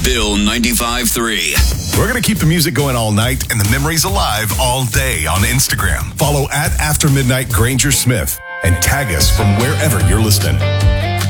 Bill 95.3. We're going to keep the music going all night and the memories alive all day on Instagram. Follow at After Midnight Granger Smith and tag us from wherever you're listening.